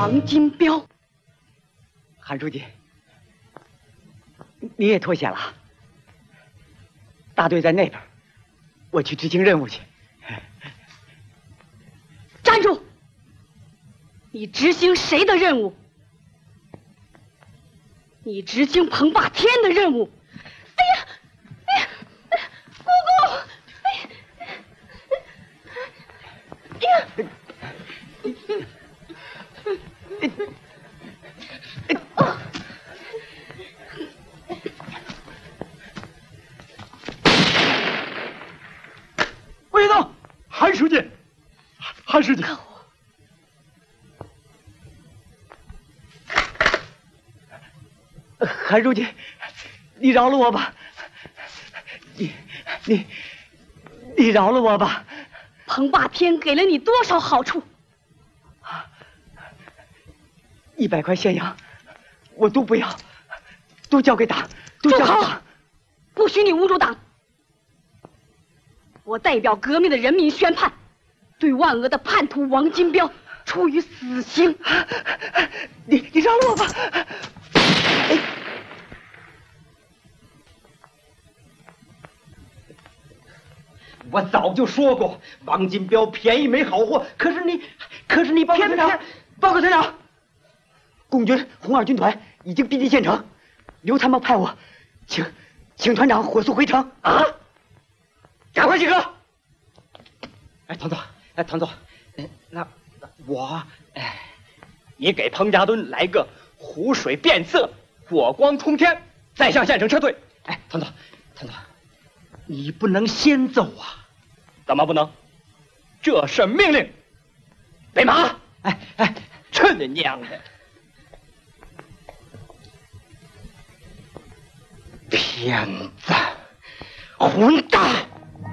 王金彪。 韩书记，你也脱险了。大队在那边，我去执行任务去。 站住！你执行谁的任务？你执行彭霸天的任务。哎呀，哎呀，姑姑！哎呀，哎呀！ 魏总，韩书记，韩书记， 韩书记，你饶了我吧！你饶了我吧！ 彭霸天给了你多少好处 ？100块现洋，我都不要，都交给党，都交给党。 不许你侮辱党！我代表革命的人民宣判，对万俄的叛徒王金彪处以死刑。 你饶了我吧！ 我早就说过，王金彪便宜没好货。可是你报告团长， 报告团长，共军红二军团已经逼近县城，刘参谋派我，请团长火速回城啊！赶快集合！ 哎，唐总，那我，你给彭家墩来个湖水变色，火光冲天，再向县城撤退。哎，唐总，你不能先走啊！怎么不能？这是命令。备马！哎，去你娘的！骗子，混蛋！